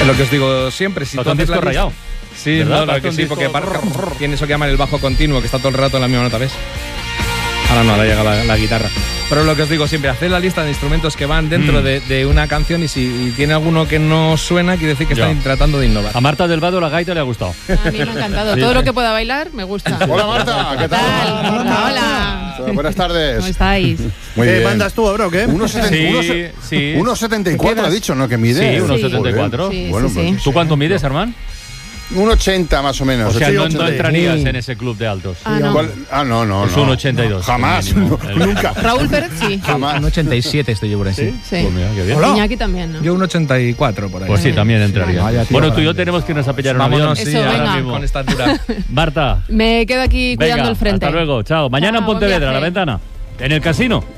lo que os digo siempre, si tú haces la rayado. Sí, no, que sí, porque tiene eso que llaman el bajo continuo, que está todo el rato en la misma nota, ¿ves? Ahora llega la guitarra. Pero lo que os digo siempre, haced la lista de instrumentos que van dentro de una canción y si tiene alguno que no suena, quiere decir que están tratando de innovar. A Marta del Vado la gaita le ha gustado. A mí me ha encantado. Todo lo que pueda bailar me gusta. Hola Marta, ¿qué tal? Hola. Buenas tardes. ¿Cómo estáis? Muy bien. ¿Mandas tú ahora o qué? 1,74 ha dicho, ¿no? Que mide. Sí, 1,74. Sí, Bueno, sí. ¿Tú cuánto mides, Armand? 1,80 más o menos. O sea, no 80. entrarías en ese club de altos. No. No. Es 1,82. Jamás, nunca. Raúl Pérez sí. Jamás. Un 87 estoy yo por ahí. Sí. Pues mira, qué bien. Hola. Iñaki también, ¿no? Yo un 84 por ahí. Pues sí, también entraría. Vaya, tío, Bueno, tú y yo grande. tenemos que irnos a pillar un Vámonos, avión. Eso, ahora venga. mismo. Con esta altura. Marta, Me quedo aquí cuidando venga, el frente. hasta luego. Chao. Mañana en Chao, buen Pontevedra, viaje. La Ventana. En el casino.